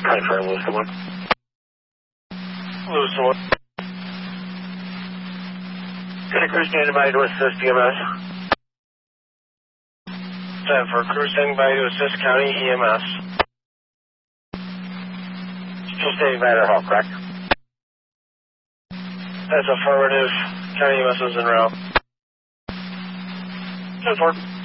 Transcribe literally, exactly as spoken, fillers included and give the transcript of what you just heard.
twenty-four, Lewis to one. Lewis to one. Can a crew standing by to assist E M S? ten for crew standing by to assist County E M S. Still standing by their hall, correct? That's affirmative. County E M S is en route. ten four.